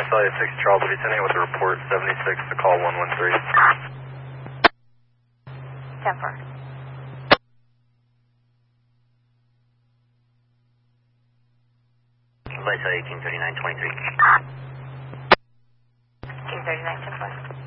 Visalia 6 Charles, if you're with a report 76 to call 113. 10-4. Visalia 1839-23. 1839, 10-4.